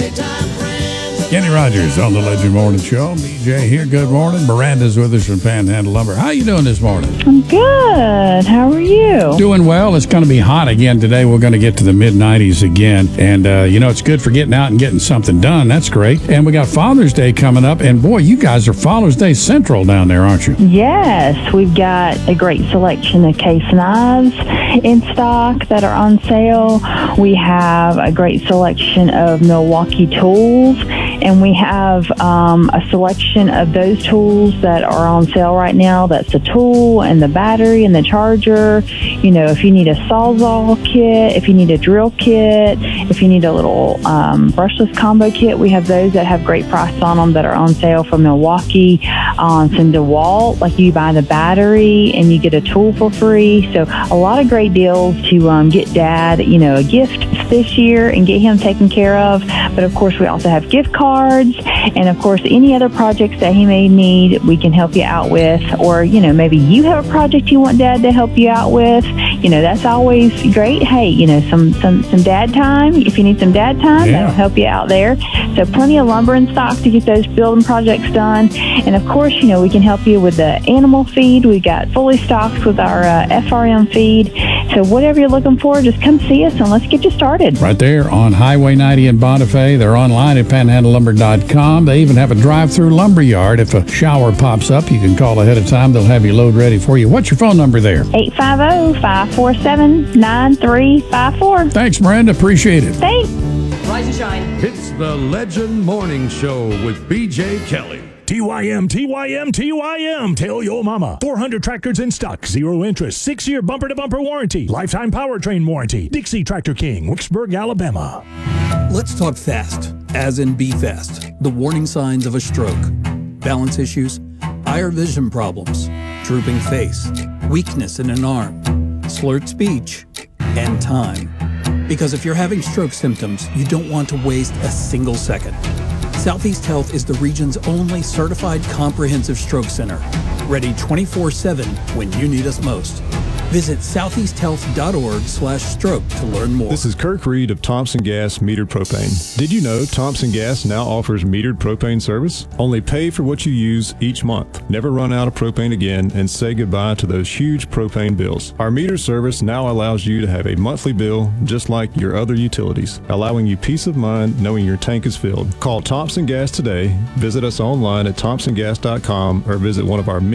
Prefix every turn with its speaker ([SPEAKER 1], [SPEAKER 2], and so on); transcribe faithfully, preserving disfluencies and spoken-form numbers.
[SPEAKER 1] Kenny Rogers on the Legend Morning Show. B J here. Good morning. Miranda's with us from Panhandle Lumber. How you doing this morning?
[SPEAKER 2] I'm good. How are you?
[SPEAKER 1] Doing well. It's going to be hot again today. We're going to get to the mid nineties again. And, uh, you know, it's good for getting out and getting something done. That's great. And we got Father's Day coming up. And, boy, you guys are Father's Day Central down there, aren't you?
[SPEAKER 2] Yes. We've got a great selection of case knives in stock that are on sale. We have a great selection of Milwaukee tools. And we have um, a selection of those tools that are on sale right now. That's the tool and the battery and the charger. You know, if you need a Sawzall kit, if you need a drill kit, if you need a little um, brushless combo kit, we have those that have great price on them that are on sale from Milwaukee. On some DeWalt, like you buy the battery and you get a tool for free. So a lot of great deals to um, get Dad, you know, a gift this year and get him taken care of. But of course, we also have gift cards. And of course, any other projects that he may need, we can help you out with. Or, you know, maybe you have a project you want Dad to help you out with. You know, that's always great. Hey, you know, some some, some dad time. If you need some dad time,
[SPEAKER 1] yeah.
[SPEAKER 2] that'll help you out there. So plenty of lumber in stock to get those building projects done. And of course, you know, we can help you with the animal feed. We got fully stocked with our uh, F R M feed. So whatever you're looking for, just come see us and let's get you started.
[SPEAKER 1] Right there on Highway ninety in Bonifay. They're online at panhandle lumber dot com. They even have a drive-through lumber yard. If a shower pops up, you can call ahead of time. They'll have your load ready for you. What's your phone number there?
[SPEAKER 2] eight five zero, five four seven, nine three five four.
[SPEAKER 1] Thanks, Miranda. Appreciate it.
[SPEAKER 2] Thanks.
[SPEAKER 3] Rise and shine.
[SPEAKER 4] It's the Legend Morning Show with B J Kelly.
[SPEAKER 5] T Y M, T Y M, T Y M. Tell your mama. four hundred tractors in stock. Zero interest. Six-year bumper-to-bumper warranty. Lifetime powertrain warranty. Dixie Tractor King, Wicksburg, Alabama.
[SPEAKER 6] Let's talk fast, as in be fast. The warning signs of a stroke. Balance issues, higher vision problems, drooping face, weakness in an arm, slurred speech, and time. Because if you're having stroke symptoms, you don't want to waste a single second. Southeast Health is the region's only certified comprehensive stroke center, ready twenty-four seven when you need us most. Visit southeast health dot org slash stroke to learn more.
[SPEAKER 7] This is Kirk Reed of Thompson Gas Metered Propane. Did you know Thompson Gas now offers metered propane service? Only pay for what you use each month. Never run out of propane again and say goodbye to those huge propane bills. Our meter service now allows you to have a monthly bill just like your other utilities, allowing you peace of mind knowing your tank is filled. Call Thompson Gas today, visit us online at thompson gas dot com, or visit one of our